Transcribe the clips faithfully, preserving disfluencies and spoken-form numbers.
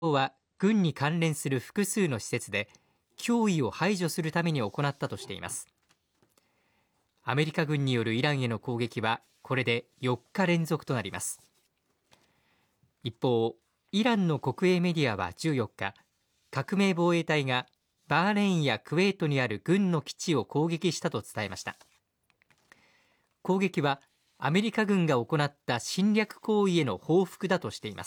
は軍に関連する複数の施設で脅威を排除するために行ったとしています。アメリカ軍によるイランへの攻撃はこれでよっか連続となります。一方、イランの国営メディアはじゅうよっか、革命防衛隊がバーレーンやクウェートにある軍の基地を攻撃したと伝えました。攻撃はアメリカ軍が行った侵略行為への報復だとしています。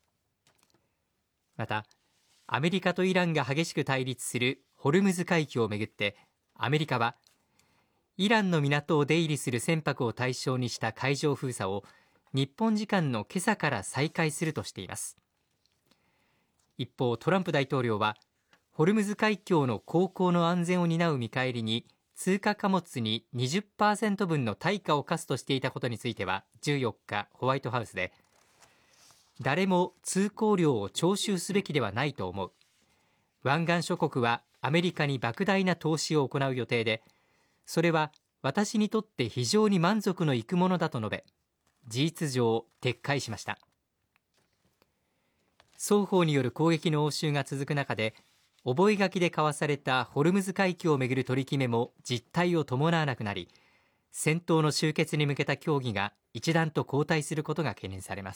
また、アメリカとイランが激しく対立するホルムズ海峡をめぐって、アメリカはイランの港を出入りする船舶を対象にした海上封鎖を日本時間の今朝から再開するとしています。一方、トランプ大統領はホルムズ海峡の航行の安全を担う見返りに通貨貨物に にじゅっパーセント 分の対価を課すとしていたことについてはじゅうよっか、ホワイトハウスで、誰も通行料を徴収すべきではないと思う、湾岸諸国はアメリカに莫大な投資を行う予定で、それは私にとって非常に満足のいくものだと述べ、事実上撤回しました。双方による攻撃の応酬が続く中で、覚書で交わされたホルムズ海峡をめぐる取り決めも実態を伴わなくなり、戦闘の終結に向けた協議が一段と後退することが懸念されます。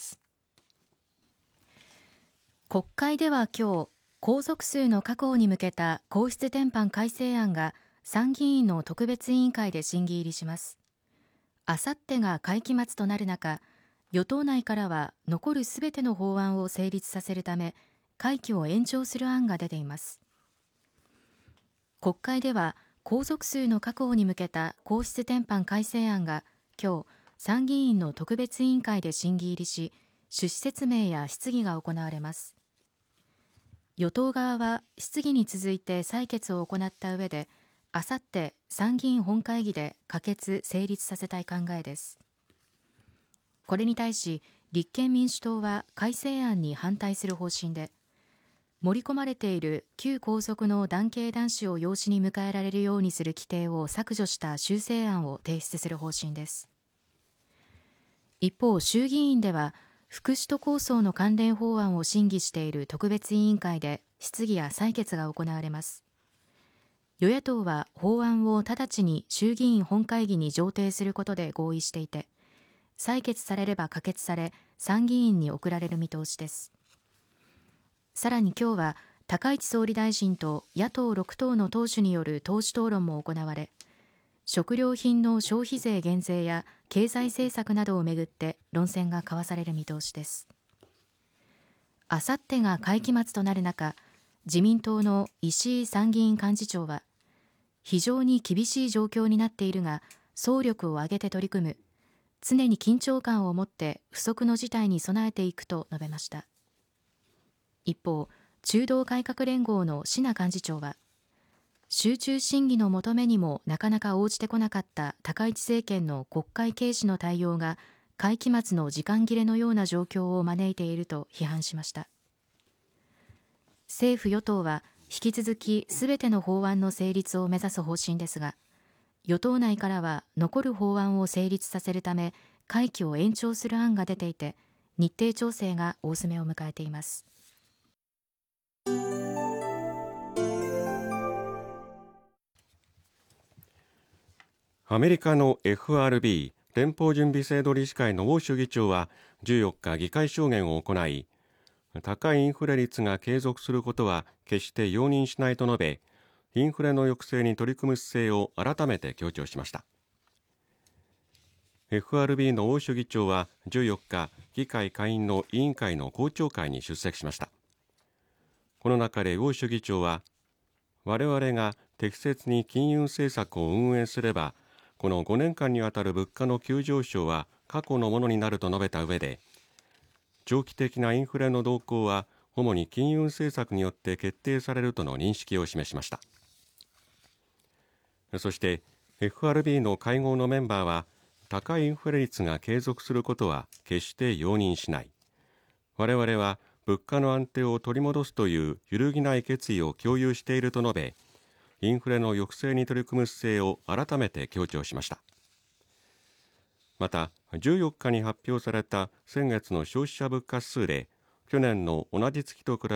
国会では今日、皇族数の確保に向けた皇室典範改正案が参議院の特別委員会で審議入りします。あさってが会期末となる中、与党内からは残るすべての法案を成立させるため会期を延長する案が出ています。国会では皇族数の確保に向けた皇室典範改正案が今日参議院の特別委員会で審議入りし、趣旨説明や質疑が行われます。与党側は質疑に続いて採決を行った上で、あさって参議院本会議で可決・成立させたい考えです。これに対し立憲民主党は改正案に反対する方針で、盛り込まれている旧皇族の男系男子を養子に迎えられるようにする規定を削除した修正案を提出する方針です。一方、衆議院では福祉都構想の関連法案を審議している特別委員会で質疑や採決が行われます。与野党は法案を直ちに衆議院本会議に上呈することで合意していて、採決されれば可決され参議院に送られる見通しです。さらに今日は高市総理大臣と野党ろく党の党首による党首討論も行われ、食料品の消費税減税や経済政策などをめぐって論戦が交わされる見通しです。あさってが会期末となる中、自民党の石井参議院幹事長は、非常に厳しい状況になっているが総力を挙げて取り組む、常に緊張感を持って不測の事態に備えていくと述べました。一方、中道改革連合の椎名幹事長は、集中審議の求めにもなかなか応じてこなかった高市政権の国会軽視の対応が会期末の時間切れのような状況を招いていると批判しました。政府与党は引き続きすべての法案の成立を目指す方針ですが、与党内からは残る法案を成立させるため会期を延長する案が出ていて、日程調整が大詰めを迎えています。 アメリカの エフアールビー 連邦準備制度理事会のウォーシュ議長はじゅうよっか議会証言を行い、高いインフレ率が継続することは決して容認しないと述べ、インフレの抑制に取り組む姿勢を改めて強調しました。 エフアールビー のウォーシュ議長はじゅうよっか議会下院の委員会の公聴会に出席しました。この中でウォーシュ議長は、我々が適切に金融政策を運営すれば、このごねんかんにわたる物価の急上昇は過去のものになると述べた上で、長期的なインフレの動向は主に金融政策によって決定されるとの認識を示しました。そして エフアールビー の会合のメンバーは、高いインフレ率が継続することは決して容認しない。我々は物価の安定を取り戻すという揺るぎない決意を共有していると述べ、インフレの抑制に取り組む姿勢を改めて強調しました。また、じゅうよっかに発表された先月の消費者物価指数で、去年の同じ月と比